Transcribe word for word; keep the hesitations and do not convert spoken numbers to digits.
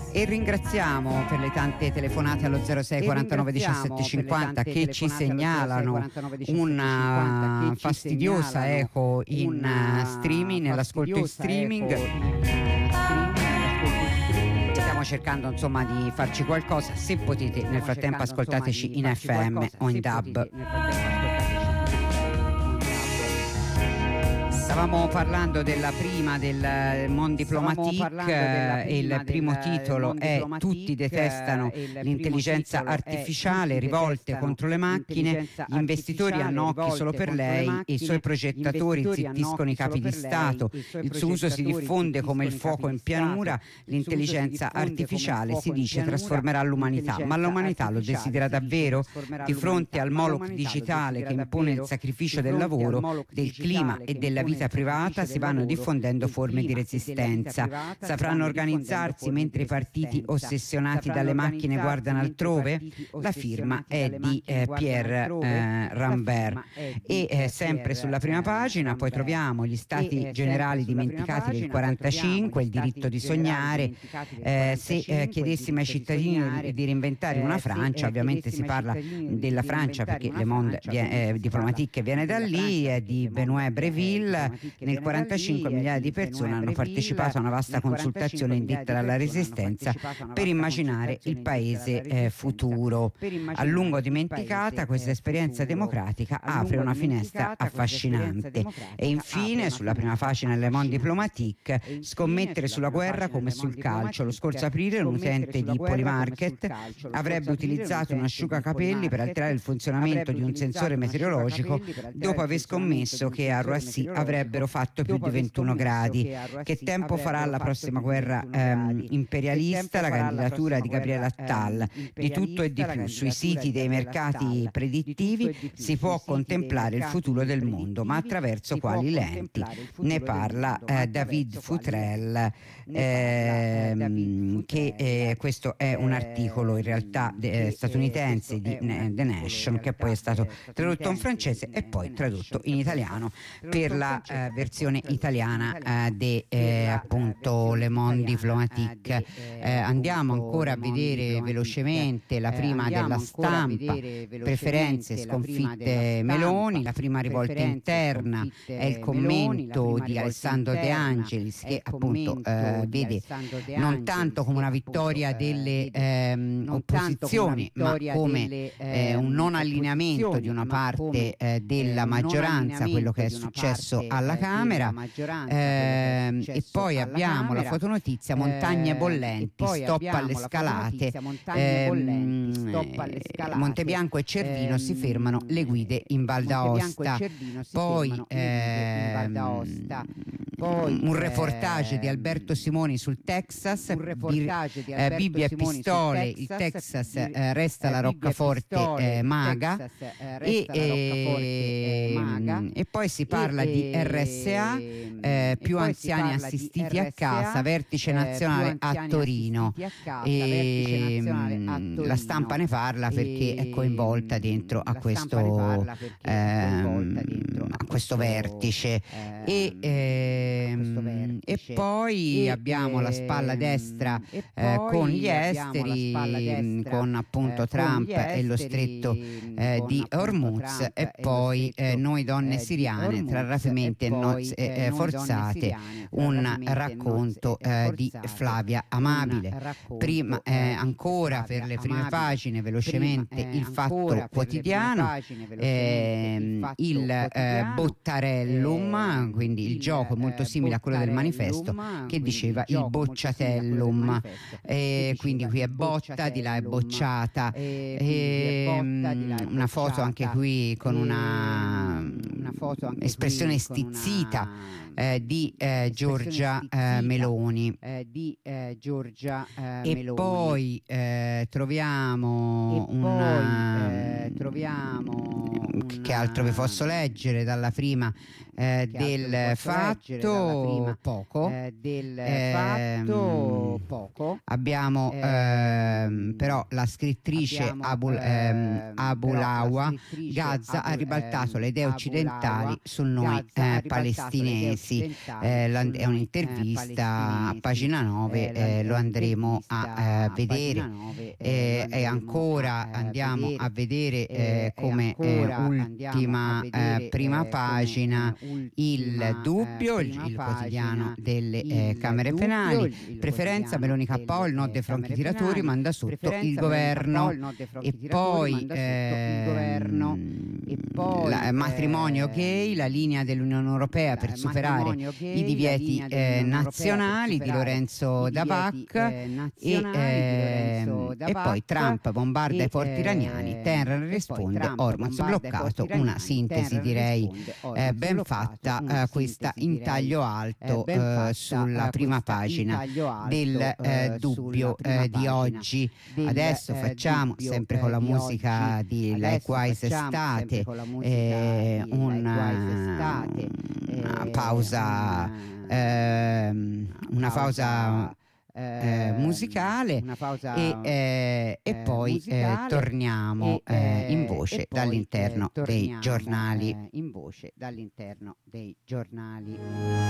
E ringraziamo per le tante telefonate allo zero sei quarantanove diciassette cinquanta che ci segnalano una fastidiosa eco in uh, streaming, nell'ascolto in streaming. Stiamo cercando insomma di farci qualcosa. Se potete nel frattempo ascoltateci in F M o in D A B. Stavamo parlando della prima del Monde Diplomatique e il primo titolo è Tutti detestano l'intelligenza artificiale, rivolte contro le macchine, gli investitori hanno occhi solo per lei e i suoi progettatori zittiscono i capi di Stato, il suo uso si diffonde come il fuoco in pianura, l'intelligenza artificiale si dice trasformerà l'umanità, ma l'umanità lo desidera davvero? Di fronte al Moloch digitale che impone il sacrificio del lavoro, del clima e della vita privata si vanno diffondendo forme di resistenza. Sapranno organizzarsi mentre i partiti ossessionati dalle macchine guardano altrove? La firma è di eh, Pierre eh, Rambert. E eh, sempre sulla prima pagina poi troviamo gli stati generali dimenticati del quarantacinque, il diritto di sognare. Eh, se eh, chiedessimo ai cittadini di reinventare una Francia, ovviamente si parla della Francia perché Le Monde eh, Diplomatique viene da lì, è di Benoît Breville. Nel quarantacinque migliaia di persone hanno partecipato a una vasta consultazione indetta dalla Resistenza per immaginare il paese eh, futuro. A lungo dimenticata, questa esperienza democratica apre una finestra affascinante. E infine, sulla prima pagina Le Monde Diplomatique, scommettere sulla guerra come sul calcio. Lo scorso aprile un utente di Polymarket avrebbe utilizzato un asciugacapelli per alterare il funzionamento di un sensore meteorologico dopo aver scommesso che a Roissy avrebbero fatto più di ventuno gradi. Che tempo farà la prossima guerra ehm, imperialista? La candidatura di Gabriel Attal. Di tutto e di più sui siti dei mercati predittivi si può contemplare il futuro del mondo, ma attraverso quali lenti? Ne parla eh, David Futrell, ehm, che eh, questo è un articolo in realtà eh, statunitense di The Nation, che poi è stato tradotto in francese e poi tradotto in italiano per la eh, versione italiana eh, di eh, appunto Le Monde Diplomatique. Eh, andiamo ancora a vedere velocemente la prima della Stampa, preferenze, sconfitte Meloni. La prima rivolta interna è il commento di Alessandro De Angelis, che appunto eh, vede non tanto come una vittoria delle ehm, opposizioni, ma come eh, un non allineamento di una parte eh, della maggioranza, quello che è successo alla Camera. Eh, e poi abbiamo la fotonotizia: montagne bollenti, stop alle scalate. Eh, Montebianco e Cervino si fermano le guide in Val d'Aosta. Poi ehm, Poi, un reportage eh, di Alberto Simoni sul Texas, Bir, eh, Bibbia e pistole, il Texas eh, resta eh, la roccaforte eh, maga, Texas, eh, e, eh, maga. E poi si parla e, di R S A, eh, più anziani assistiti a casa, vertice nazionale a Torino. A e, Torino. La Stampa ne parla perché è coinvolta dentro a questo, ehm, dentro a questo vertice. E, eh, e poi e abbiamo e, la spalla destra eh, con gli esteri, destra, con appunto eh, Trump esteri, e lo stretto eh, di Hormuz, Trump e poi eh, noi donne siriane Hormuz, tra rapimenti e nozze eh, eh, forzate, siriane, un racconto eh, di Flavia Amabile. Prima eh, ancora per le prime pagine velocemente prima, eh, il Fatto Quotidiano, eh, il eh, Bottarellum, quindi il gioco molto simile a quello del manifesto, che diceva il bocciatellum, e quindi qui è botta, di là è bocciata, e una foto anche qui con una espressione stizzita Eh, di eh, Giorgia eh, Meloni. Eh, di eh, Giorgia eh, e Meloni. Poi eh, troviamo e una poi, eh, troviamo una... che altro vi posso leggere dalla prima eh, del fatto prima, poco eh, del eh, fatto poco ab- abbiamo ehm, però la scrittrice Abu, ehm, Abulawa Gaza ha ribaltato le idee occidentali su noi eh, palestinesi. Eh, la- è un'intervista a pagina nove, eh, lo andremo a eh, vedere. Eh, e ancora andiamo a vedere eh, come eh, ultima eh, prima pagina il Dubbio, il, il quotidiano delle eh, Camere Penali. Preferenza Meloni K O, il no dei franchi tiratori, manda sotto il governo. E poi il matrimonio gay, la linea dell'Unione Europea per superare i divieti eh, nazionali di Lorenzo Dabac, e, ehm, e poi Trump bombarda i porti iraniani, Teheran risponde, Hormuz bloccato. Una sintesi direi eh, ben fatta, eh, questa in taglio alto eh, sulla prima pagina del eh, Dubbio eh, di oggi. Adesso facciamo, sempre con la musica di Likewise Estate, eh, una, una pausa ehm, una pausa eh, musicale e, eh, e poi eh, torniamo eh, in voce dall'interno dei giornali.